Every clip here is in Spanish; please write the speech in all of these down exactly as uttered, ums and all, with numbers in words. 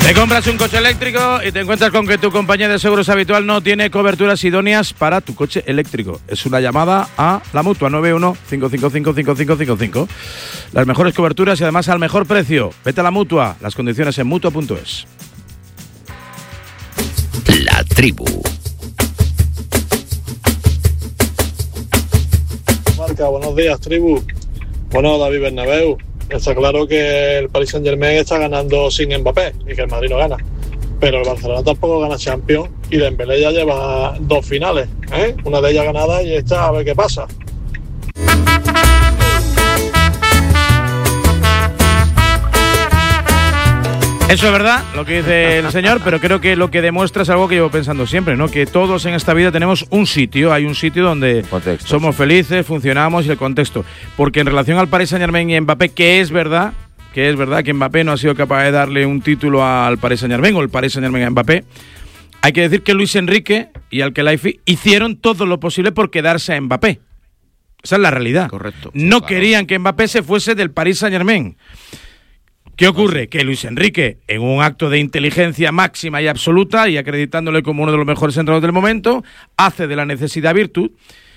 Te compras un coche eléctrico y te encuentras con que tu compañía de seguros habitual no tiene coberturas idóneas para tu coche eléctrico. Es una llamada a la Mutua nueve uno cinco cinco cinco cinco cinco cinco cinco. Las mejores coberturas y además al mejor precio. Vete a la Mutua. Las condiciones en mutua punto es. La Tribu. Marca, buenos días, Tribu. Bueno, David Bernabéu. Está claro que el Paris Saint-Germain está ganando sin Mbappé y que el Madrid no gana. Pero el Barcelona tampoco gana Champions y Dembélé ya lleva dos finales, ¿eh? Una de ellas ganada y esta a ver qué pasa. Eso es verdad, lo que dice el señor, pero creo que lo que demuestra es algo que llevo pensando siempre, ¿no? Que todos en esta vida tenemos un sitio, hay un sitio donde contexto, somos sí. felices, funcionamos y el contexto. Porque en relación al Paris Saint-Germain y Mbappé, que es verdad, que es verdad que Mbappé no ha sido capaz de darle un título al Paris Saint-Germain o el Paris Saint-Germain a Mbappé, hay que decir que Luis Enrique y Al-Khelaifi hicieron todo lo posible por quedarse a Mbappé. Esa es la realidad. Correcto. No claro. querían que Mbappé se fuese del Paris Saint-Germain. ¿Qué ocurre? Que Luis Enrique, en un acto de inteligencia máxima y absoluta y acreditándole como uno de los mejores entrenadores del momento, hace de la necesidad virtud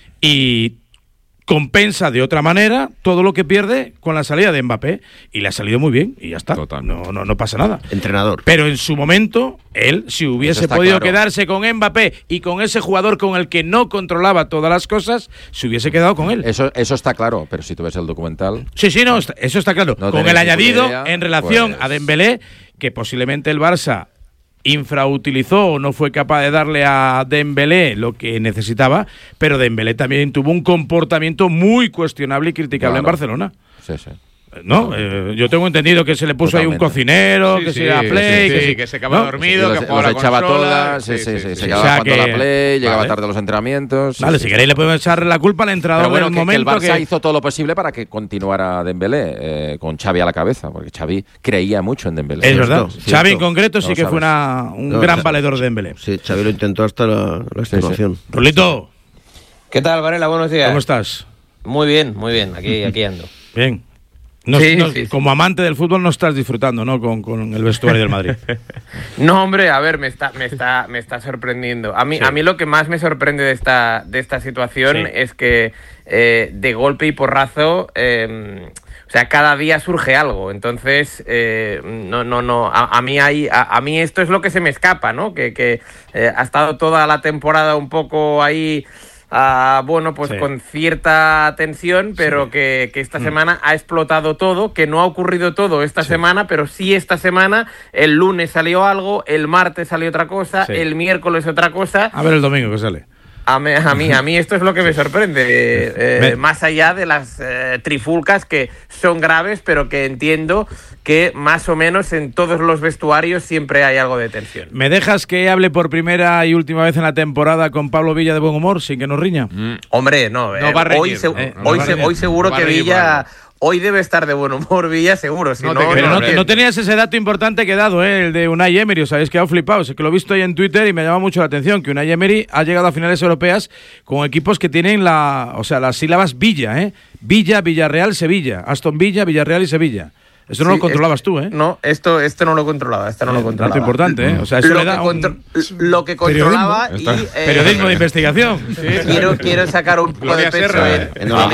y compensa de otra manera todo lo que pierde con la salida de Mbappé. Y le ha salido muy bien y ya está. Total. No, no, no pasa nada. Entrenador. Pero en su momento, él, si hubiese podido claro. quedarse con Mbappé y con ese jugador con el que no controlaba todas las cosas, se hubiese quedado con él. Eso, eso está claro, pero si tú ves el documental... Sí, sí, no, eso está claro. No con el añadido idea, en relación pues... a Dembélé, que posiblemente el Barça infrautilizó o no fue capaz de darle a Dembélé lo que necesitaba, pero Dembélé también tuvo un comportamiento muy cuestionable y criticable claro. en Barcelona. Sí, sí. No, eh, yo tengo entendido que se le puso Totalmente. ahí un cocinero, sí, que sí, se iba a Play, sí, que, sí, sí, que se quedaba ¿no? dormido, sí, que jugaba los la echaba consola, todas, sí, sí, sí, sí, sí, se quedaba o sea jugando que, a la Play, llegaba vale. tarde a los entrenamientos. Vale, sí, si sí, queréis sí. le podemos echar la culpa al entrenador bueno, del que, momento. Que el Barça que... hizo todo lo posible para que continuara Dembélé, eh, con Xavi a la cabeza, porque Xavi creía mucho en Dembélé. Es verdad, cierto. Xavi en concreto sí no que fue una, un no, gran valedor de Dembélé. Sí, Xavi lo intentó hasta la, la extenuación. Sí, sí. Rulito. ¿Qué tal, Varela? Buenos días. ¿Cómo estás? Muy bien, muy bien, aquí, aquí ando. Bien. No, sí, no, sí, como sí. amante del fútbol no estás disfrutando, ¿no? Con, con el vestuario del Madrid. No, hombre, a ver, me está, me está, me está sorprendiendo. A mí, sí. a mí lo que más me sorprende de esta, de esta situación sí. es que eh, de golpe y porrazo, eh, o sea, cada día surge algo. Entonces, eh, no, no, no. A, a mí hay, a, a mí esto es lo que se me escapa, ¿no? Que, que eh, ha estado toda la temporada un poco ahí. Uh, bueno, pues sí. con cierta tensión, pero sí. que, que esta mm. semana ha explotado todo, que no ha ocurrido todo esta sí. semana, pero sí esta semana, el lunes salió algo, el martes salió otra cosa, sí. el miércoles otra cosa. A ver el domingo que sale. A mí, a mí, a mí esto es lo que me sorprende, eh, me... más allá de las eh, trifulcas que son graves, pero que entiendo que más o menos en todos los vestuarios siempre hay algo de tensión. ¿Me dejas que hable por primera y última vez en la temporada con Pablo Villa de buen humor, sin que nos riña? Mm. Hombre, no, eh, no va a reñir, hoy, se, eh, hoy, no se, hoy seguro no que Villa... Hoy debe estar de buen humor, Villa, seguro. Si no, no, pero no, no tenías ese dato importante que he dado, ¿eh? El de Unai Emery. Os habéis quedado flipados. Es que lo he visto ahí en Twitter y me llama mucho la atención que Unai Emery ha llegado a finales europeas con equipos que tienen la, o sea, las sílabas Villa, ¿eh? Villa, Villarreal, Sevilla. Aston Villa, Villarreal y Sevilla. Eso no sí, lo controlabas esto, tú, ¿eh? No, esto, esto no lo controlaba, esto no lo controlaba. Es importante, ¿eh? O sea, eso lo le da que un... contro- Lo que controlaba y... Eh, periodismo de investigación. Sí, quiero, quiero sacar un poco de peso en...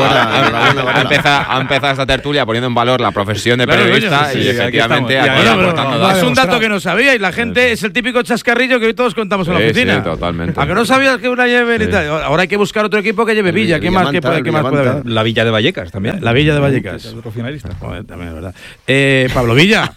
Ha empezado esta tertulia poniendo en valor la profesión de claro, periodista coño, sí, y sí, efectivamente aquí aquí no, aportando no, datos. es un dato que no sabía y la gente es el típico chascarrillo que hoy todos contamos en la sí, oficina. Sí, totalmente. ¿A que no sabías que una lleve sí. Ahora hay que buscar otro equipo que lleve Villa? ¿Qué más, qué puede, qué más puede haber? La Villa de Vallecas también. La Villa de Vallecas. Otro finalista. Joder, también es verdad. Eh, Pablo Villa.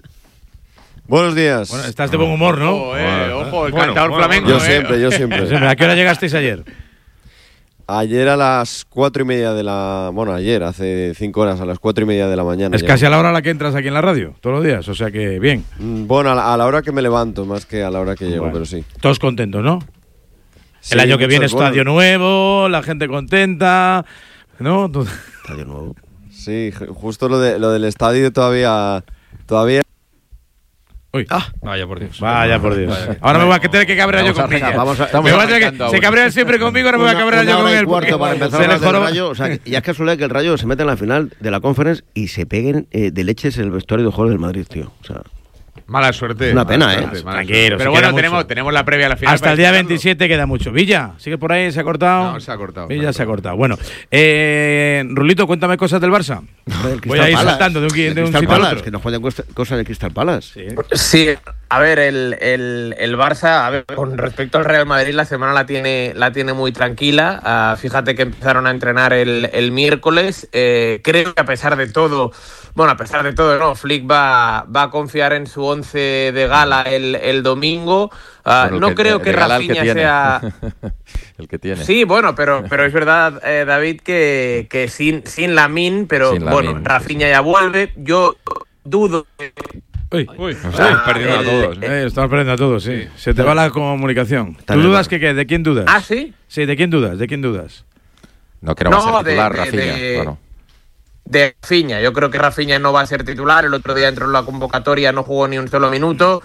Buenos días. Bueno, estás de buen humor, ¿no? Oh, eh, ojo, el bueno, cantador bueno, flamenco. Yo eh. siempre, yo siempre. ¿A qué hora llegasteis ayer? Ayer a las cuatro y media de la... Bueno, ayer, hace cinco horas, a las cuatro y media de la mañana. Es casi a la hora a la que entras aquí en la radio, todos los días, o sea que bien. Bueno, a la, a la hora que me levanto, más que a la hora que llego, bueno, pero sí. Todos contentos, ¿no? Sí, el año que viene bueno. estadio nuevo, la gente contenta, ¿no? Estadio nuevo. Sí, justo lo, de, lo del estadio todavía... todavía Uy. Ah, vaya por Dios. Vaya por Dios. Vaya. Ahora me voy a tener que cabrear yo con Villa. Vamos a, me voy a tener que, se cabrea siempre conmigo, ahora me voy a cabrear yo con él. Cuarto para empezar a del Rayo, o sea, ya es casualidad que el Rayo se mete en la final de la Conference y se peguen eh, de leches el vestuario de jugadores del Madrid, tío. O sea, Mala suerte. Una pena, ¿eh? Tranquilo. Pero bueno, tenemos, tenemos la previa a la final. Hasta el día veintisiete queda mucho. Villa, ¿sigue por ahí? ¿Se ha cortado? No, se ha cortado. Villa se ha cortado. Bueno, eh, Rulito, cuéntame cosas del Barça. Voy a ir saltando de un, de un sitio al otro. Que nos jueguen cosas del Crystal Palace. Sí, sí. A ver, el, el, el Barça, a ver, con respecto al Real Madrid, la semana la tiene, la tiene muy tranquila. Uh, fíjate que empezaron a entrenar el, el miércoles. Eh, creo que a pesar de todo, bueno, a pesar de todo, no, Flick va, va a confiar en su once de gala el, el domingo. Uh, bueno, no que, creo que Rafinha que sea... el que tiene. Sí, bueno, pero, pero es verdad, eh, David, que, que sin, sin Lamine, pero sin bueno, Lamine, Rafinha sí. ya vuelve. Yo dudo... Uy, uy, estamos ah, perdiendo el, a todos. Eh, estamos perdiendo a todos, sí. sí. Se te va la comunicación. ¿Tú dudas que qué? ¿De quién dudas? ¿Ah, sí? Sí, ¿de quién dudas? ¿De quién dudas? No, que no, no va a ser titular, de, Rafinha. De, claro. de Rafinha. Yo creo que Rafinha no va a ser titular. El otro día entró en la convocatoria, no jugó ni un solo minuto.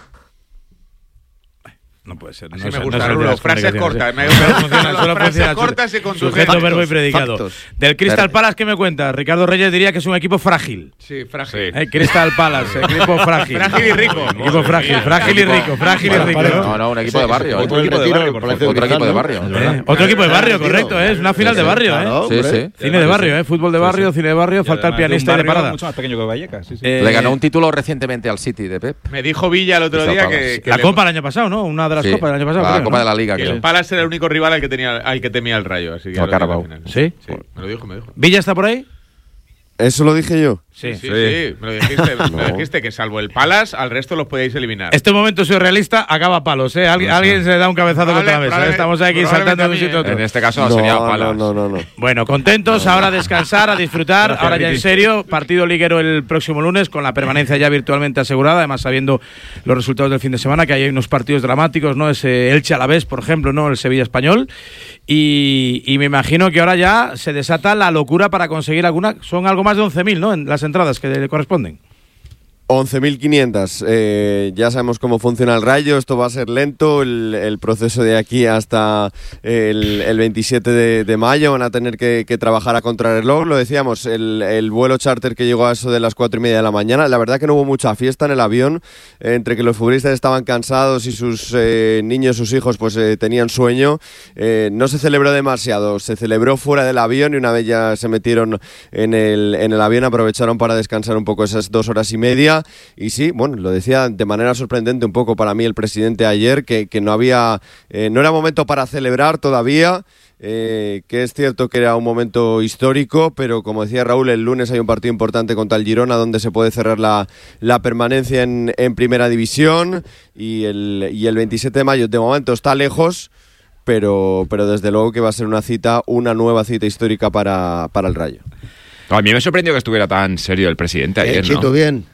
No puede ser. Así no me sé, gusta, no Rulo. Frases cortas. Sí. Me gusta, funciona, solo frases cortas y contundentes. Sujeto, verbo y predicado. Factos. Del Crystal Palace, ¿qué me cuentas? Ricardo Reyes diría que es un equipo frágil. Sí, frágil. Eh, Crystal Palace, equipo frágil. Frágil y rico. Equipo frágil, frágil y rico, frágil y rico. No, no, un equipo de barrio. Otro equipo de barrio. Otro equipo de barrio. Otro equipo de barrio, correcto. Es una final de barrio, ¿eh? Sí, sí. Cine de barrio, ¿eh? Fútbol de barrio, cine de barrio. Falta el pianista de parada. Mucho más pequeño que Vallecas. Le ganó un título recientemente al City de Pep. Me dijo Villa el otro día que. La Copa el año pasado, ¿no? Una de las Copas del año pasado. La Copa de la Liga. El Palace era el único rival al que tenía al que temía el Rayo, así que no, Carabao. ¿Sí? Sí, me lo dijo, me dijo. ¿Villa está por ahí? ¿Eso lo dije yo? Sí, sí, sí, sí. Me lo dijiste, no. me lo dijiste que salvo el Palace, al resto los podéis eliminar. Este momento surrealista acaba a palos, ¿eh? Alguien, no sé. alguien se da un cabezazo Probable, contra la mesa. Estamos aquí saltando de un sitio a otro. En este caso no, no sería Palace. No, no, no, no. Bueno, contentos, ahora a descansar, a disfrutar. Ahora ya en serio, partido liguero el próximo lunes con la permanencia ya virtualmente asegurada, además sabiendo los resultados del fin de semana, que hay unos partidos dramáticos, ¿no? Ese Elche Alavés, por ejemplo, ¿no? El Sevilla Español. Y, y me imagino que ahora ya se desata la locura para conseguir alguna. Son algo más de once mil, ¿no? En las entradas que le corresponden. once mil quinientas. Eh, ya sabemos cómo funciona el Rayo. Esto va a ser lento. El, el proceso de aquí hasta el, el veintisiete de, de mayo van a tener que, que trabajar a contrarreloj. Lo decíamos, el, el vuelo charter que llegó a eso de las cuatro y media de la mañana. La verdad que no hubo mucha fiesta en el avión. Eh, entre que los futbolistas estaban cansados y sus eh, niños, sus hijos, pues eh, tenían sueño. Eh, no se celebró demasiado. Se celebró fuera del avión y una vez ya se metieron en el, en el avión aprovecharon para descansar un poco esas dos horas y media. Y sí, bueno, lo decía de manera sorprendente un poco para mí el presidente ayer, que, que no había, eh, no era momento para celebrar todavía, eh, que es cierto que era un momento histórico, pero como decía Raúl, el lunes hay un partido importante contra el Girona donde se puede cerrar la, la permanencia en, en Primera División y el, y el veintisiete de mayo de momento está lejos, pero, pero desde luego que va a ser una cita, una nueva cita histórica para, para el Rayo. A mí me sorprendió que estuviera tan serio el presidente ayer, eh, Chito, ¿no? bien.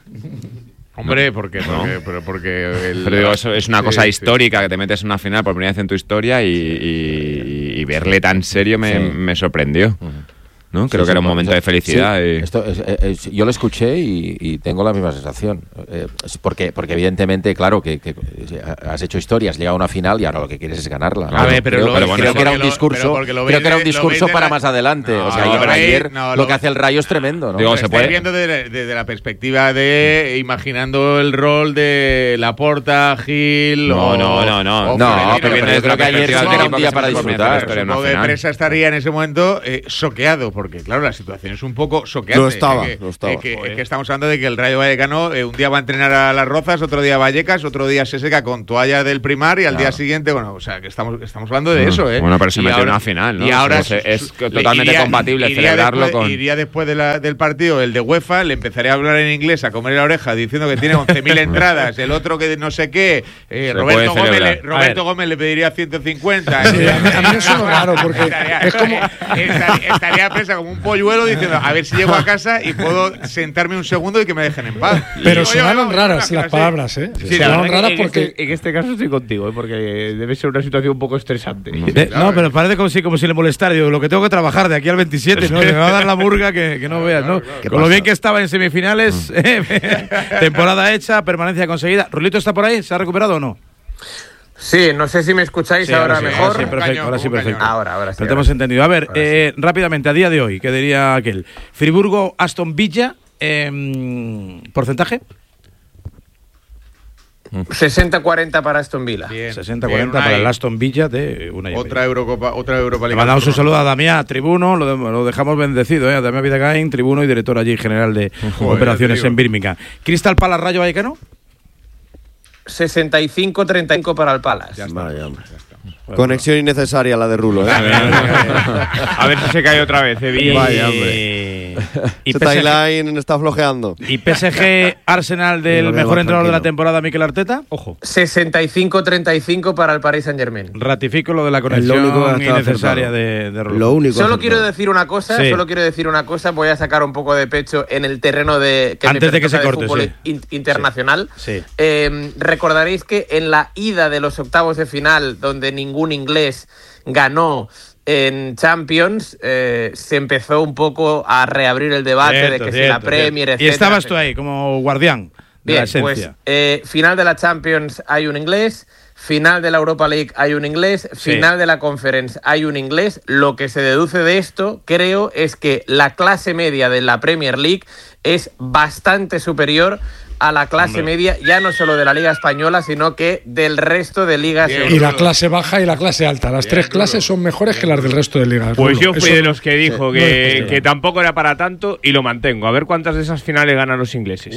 Hombre, porque, porque, pero porque el, pero digo, eso es una sí, cosa histórica, sí. Que te metes en una final por primera vez en tu historia y, y, y verle tan serio me, sí. me sorprendió. Uh-huh. ¿No? Creo sí, que era un momento de felicidad. Sí, y... esto es, es, yo lo escuché y, y tengo la misma sensación. Eh, porque, porque evidentemente, claro, que, que has hecho historia, has llegado a una final y ahora lo que quieres es ganarla. A ver, pero creo, lo, pero bueno, creo que era un lo, discurso, creo que era un discurso para la... más adelante. No, o sea, no, ayer no, lo, lo que hace el Rayo es tremendo, ¿no? Digo, se puede viendo desde, desde la perspectiva de imaginando el rol de Laporta, Gil. No, o, no, no, no. No, pero yo creo que ayer era un día para disfrutar. Supongo que Presa estaría en ese momento choqueado, porque claro, la situación es un poco choqueante. Lo estaba, que, lo estaba. Eh, que, eh, que estamos hablando de que el Rayo Vallecano eh, un día va a entrenar a Las Rozas, otro día a Vallecas, otro día se seca con toalla del Primar y al claro. día siguiente, bueno, o sea, que estamos, estamos hablando de eso, ¿eh? Bueno, pero se metió en una final, ¿no? Y ahora es, es totalmente iría, compatible iría celebrarlo después, con... Iría después de la, del partido, el de UEFA, le empezaría a hablar en inglés, a comer la oreja, diciendo que tiene once mil entradas, el otro que no sé qué, eh, Roberto, Gómez le, Roberto Gómez le pediría ciento cincuenta. Sí, a, mí, a mí eso es raro, porque estaría, es como... estaría, estaría presa como un polluelo diciendo, a ver si llego a casa y puedo sentarme un segundo y que me dejen en paz. Pero sonaron raras las palabras, ¿eh? Sí, sonaron raras porque... Este, en este caso estoy contigo, ¿eh? Porque debe ser una situación un poco estresante. De, no, pero parece como si, como si le molestara. Digo, lo que tengo que trabajar de aquí al veintisiete, ¿no? Me va a dar la murga que, que no veas, ¿no? Con pasa? Lo bien que estaba en semifinales, eh, temporada hecha, permanencia conseguida. ¿Rulito está por ahí? ¿Se ha recuperado o no? Sí, no sé si me escucháis sí, ahora, ahora sí, mejor. Ahora sí, perfecto. Cañón, ahora sí, perfecto. Ahora, ahora sí. Pero te hemos entendido. A ver, eh, sí. rápidamente, a día de hoy, ¿qué diría aquel? Friburgo, Aston Villa, eh, ¿porcentaje? sesenta cuarenta para Aston Villa. sesenta cuarenta para el Aston Villa de una y Otra Eurocopa, otra Europa Le League. mandamos un saludo a Damián Tribuno, lo, de, lo dejamos bendecido, ¿eh? A Damián Vidagain, Tribuno y director allí general de Joder, operaciones en Birmingham. Crystal Palace Rayo Vallecano. sesenta y cinco treinta y cinco para el Palace. Vaya, hombre. Conexión innecesaria la de Rulo, ¿eh? A ver si se cae otra vez, eh. Vaya, hombre. Y Ese timeline está flojeando. ¿Y P S G Arsenal del mejor entrenador de la temporada, Mikel Arteta? Ojo. sesenta y cinco treinta y cinco para el Paris Saint-Germain. Ratifico lo de la conexión innecesaria de, de Rulo. Lo único Solo quiero decir una cosa, Sí. solo quiero decir una cosa, voy a sacar un poco de pecho en el terreno de que Antes me de que se pertoca corte, fútbol sí. in- internacional. Sí. Eh, recordaréis que en la ida de los octavos de final, donde ningún inglés ganó en Champions, eh, se empezó un poco a reabrir el debate Cierto, de que si cierto, la Premier, cierto. Y etcétera, estabas tú etcétera. ahí como guardián de Bien, la esencia. pues eh, final de la Champions hay un inglés, final de la Europa League hay un inglés, Sí. final de la Conference hay un inglés. Lo que se deduce de esto, creo, es que la clase media de la Premier League es bastante superior a la clase Hombre. media, ya no solo de la Liga Española, sino que del resto de ligas Bien. europeas. Y la clase baja y la clase alta. Las tres clases son mejores que las del resto de ligas. Pues Rulo. yo fui Eso de no- los que dijo sí, no que, es que tampoco era para tanto y lo mantengo. A ver cuántas de esas finales ganan los ingleses.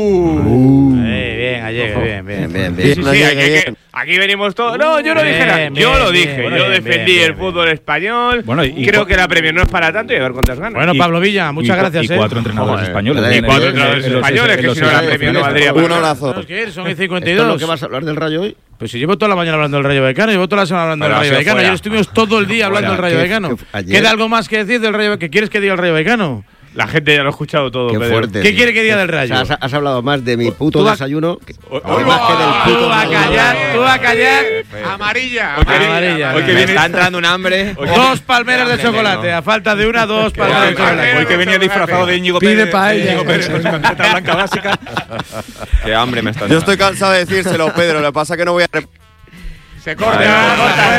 Eh, bien, Allegue, bien, bien. Bien, bien, Sí, bien. sí, sí, aquí, que- aquí venimos todos. No, yo no Bien, dije nada. bien, Yo lo bien, dije. bien, yo bien, defendí bien, el bien. fútbol español. Bueno, y- creo y- que la Premier no es para tanto y a ver cuántas ganan. Bueno, Y- Pablo Villa, muchas y- gracias. Y cuatro ¿eh? entrenadores Joder, españoles. y En- cuatro en- entrenadores en los- españoles, en que los- si no la en los- Premier no en los- valdría Un para nada. abrazo. ¿Tenemos que ir? Son y cincuenta y ¿Esto es lo dos. que vas a hablar del Rayo hoy? Pues si llevo toda la mañana hablando del Rayo Vallecano, llevo toda la semana hablando Pero del ha Rayo sido Vallecano. fuera. Ayer estuvimos todo el día hablando Fuera, del Rayo que- Vallecano. que ayer- ¿Queda algo más que decir del Rayo? ¿Qué quieres que diga el Rayo Vallecano? La gente ya lo ha escuchado todo. Qué Pedro. fuerte. ¿Qué tío. quiere que diga del O Rayo? sea, has, has hablado más de mi puto tú vas- desayuno que, Hoy- más hoy- que del Tú puto vas a desayuno. callar, tú vas a callar. Amarilla. Hoy que viene- Amarilla. hoy que Me viene- está entrando un hambre. Dos palmeras de chocolate. A falta de una, dos palmeras de chocolate. Hoy que venía disfrazado de Íñigo Pide Pérez. paella. de Íñigo Pérez con camiseta blanca básica. Qué hambre me está Yo entrando. estoy cansado de decírselo, Pedro. Lo que pasa es que no voy a. rep- Se corta. Fuera,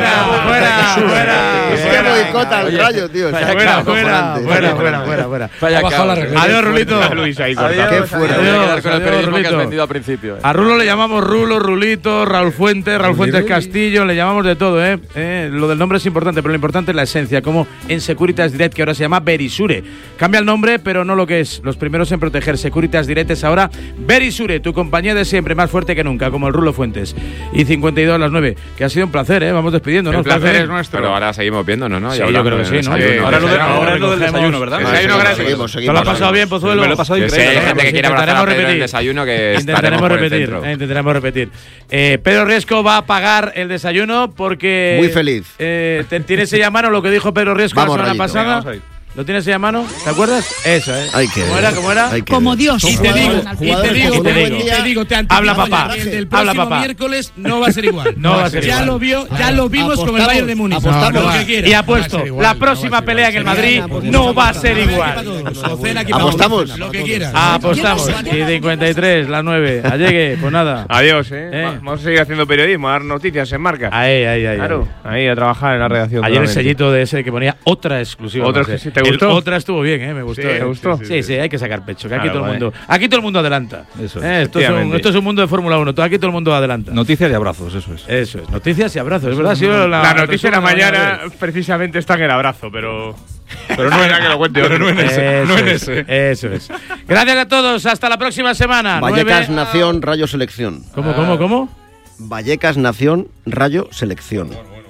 fuera, fuera. Es que boicota al Rayo, tío. está Fuera, fuera, acojonante. fuera, fuera, fuera, fuera. Vaya Ha bajado caos, la eh. regleta. Adiós, Rulito. Está Luis ahí cortado. Qué fuerte. Voy a quedar Adiós, con el adiós, periodismo que has Rulito. vendido al principio. eh. A Rulo le llamamos Rulo, Rulito, Raúl Fuentes, Raúl Fuentes Castillo, le llamamos de todo, ¿eh? Eh, Lo del nombre es importante, pero lo importante es la esencia, como en Securitas Direct, que ahora se llama Verisure. Cambia el nombre, pero no lo que es. Los primeros en proteger. Securitas Direct es ahora Verisure, tu compañía de siempre, más fuerte que nunca, como el Rulo Fuentes. Y cincuenta y dos a las nueve, que ha sido un placer, ¿eh? Vamos despidiendo, ¿no? El placer es nuestro. Pero ahora seguimos viéndonos, ¿no? Sí, Ya yo hablamos creo que del sí, ¿no? desayuno. Ahora lo de- Ahora ahora es lo del recogemos. desayuno, ¿verdad? Desayuno gratis. Seguimos, ¿Te seguimos. lo has pasado bien, Pozuelo? Me lo he pasado Que si increíble. hay gente que quiere abrazar a Intentaremos Pedro en el repetir. desayuno, que estaremos Intentaremos por el repetir, centro. eh, intentaremos repetir. Eh, Pedro Riesco va a pagar el desayuno porque. Muy feliz. Eh, te- ¿Tienes ella a mano lo que dijo Pedro Riesco Vamos, la semana Rayito, pasada? venga, vamos a ir. ¿Lo tienes ella a mano? ¿Te acuerdas? Eso, ¿eh? Hay que ¿Cómo ver. era? ¿Cómo era? Hay que Como ver. Dios. Y te digo, y te digo, te te digo. digo, te digo, te anticipo, Habla, papá. oye, el del Habla, próximo papá. miércoles no va a ser igual. No va a ser ya igual. Lo vio, ya lo vimos con el Apostamos, Bayern de Múnich. apostamos. No, no, Lo que que quiera. Y No va a apuesto, ser igual, la no va a próxima ser pelea en el igual. Madrid Porque no va a ser Para igual. todos. Ocena aquí Apostamos. para Lo que quieras. Apostamos. Y cincuenta y tres, las nueve. Allegue, pues nada. Adiós, ¿eh? Eh. Va- Vamos a seguir haciendo periodismo, a dar noticias en marca. Ahí, ahí, ahí. Claro, ahí a trabajar en la redacción. Ayer el totalmente. sellito de ese que ponía otra exclusiva. Otra no sé. exclusiva. ¿Te El gustó? otra estuvo bien, ¿eh? Me gustó. Sí, ¿eh? ¿te gustó? Sí, sí, hay que sacar pecho. Que aquí, Claro, todo el vale. mundo, aquí todo el mundo adelanta. Eso es. Eh, esto, es un, Efectivamente. esto es un mundo de Fórmula uno. Aquí todo el mundo adelanta. Noticias y abrazos, eso es. Eso es. Noticias y abrazos. Es verdad, ha sido la, La noticia de la resumen mañana precisamente está en el abrazo, pero. Pero no era que lo cuente Pero no en ese. Eso No en es, ese. Eso es. Gracias a todos. Hasta la próxima semana. Vallecas Nueve- Nación, Rayo Selección. ¿Cómo, cómo, cómo? Vallecas Nación, Rayo Selección.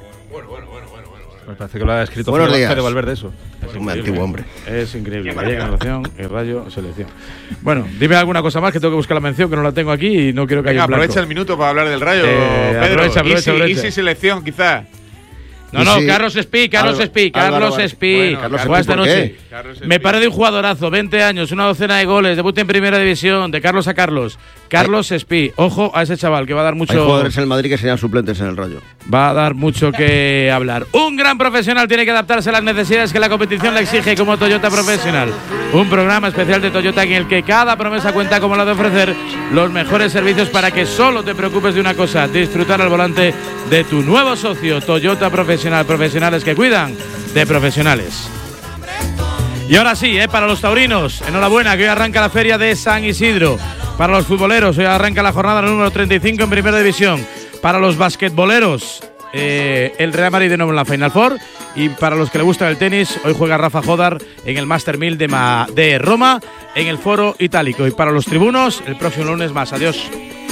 Me parece que lo ha escrito Buenos Fede- días. Fede Valverde eso. Es un antiguo hombre. Es increíble. Vallecas Nación y Rayo Selección. Bueno, dime alguna cosa más que tengo que buscar la mención, que no la tengo aquí y no quiero que Venga, haya un blanco. aprovecha el minuto para hablar del Rayo, Eh, Pedro. aprovecha, aprovecha, Easy, aprovecha. easy selección, quizá. No, no, Sí. Carlos Espí, Carlos Álvaro- Espí, Álvaro Carlos Vázquez. Espí. Bueno, Carlos Juega Espí, esta ¿por noche. qué? Carlos Me Espí. parece de un jugadorazo, veinte años, una docena de goles, debut en primera división, de Carlos a Carlos. Carlos Espí, ojo a ese chaval que va a dar Hay mucho, jugadores en el Madrid que serían suplentes en el Rayo. va a dar mucho que hablar. Un gran profesional tiene que adaptarse a las necesidades que la competición le exige, como Toyota Profesional. Un programa especial de Toyota en el que cada promesa cuenta como la de ofrecer los mejores servicios para que solo te preocupes de una cosa, disfrutar al volante de tu nuevo socio, Toyota Profesional. Profesionales que cuidan de profesionales. Y ahora sí, eh, para los taurinos, enhorabuena, que hoy arranca la feria de San Isidro. Para los futboleros, hoy arranca la jornada número treinta y cinco en Primera División. Para los basquetboleros, eh, el Real Madrid de nuevo en la Final Four. Y para los que le gusta el tenis, hoy juega Rafa Jodar en el Master mil de, Ma- de Roma, en el Foro Itálico. Y para los tribunos, el próximo lunes más. Adiós.